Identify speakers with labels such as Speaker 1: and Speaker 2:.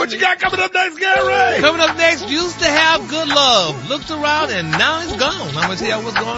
Speaker 1: What you got coming up next, Gary?
Speaker 2: Coming up next, used to have good love. Looked around and now it's gone. I'm going to tell you what's going on.